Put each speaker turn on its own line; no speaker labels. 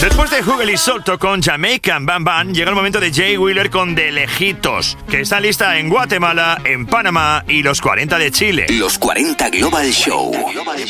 Después de Hugel y Solto con Jamaican Bam Bam, llega el momento de Jay Wheeler con De Lejitos, que está lista en Guatemala, en Panamá y los 40 de Chile.
Los 40 Global Show.